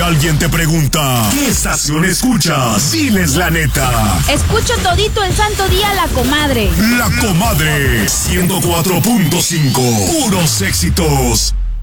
alguien te pregunta, ¿qué estación escuchas? Diles la neta. Escucho todito el santo día La Comadre. La Comadre, 104.5, puros éxitos.